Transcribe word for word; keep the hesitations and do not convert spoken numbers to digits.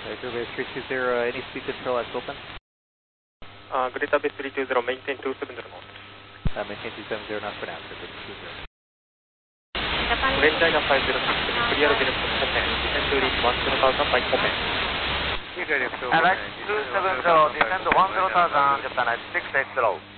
Okay, Greater three two zero, any speed control at open? Uh, Greater Bay three two zero, maintain two seven zero knots. Uh, maintain two seven zero knots for now, sir, two zero. Grand China five zero six three, clear direct to Japan, descend to reach one zero thousand by Japan. Alright, two seven zero, descend one zero thousand, Japan, six eight zero.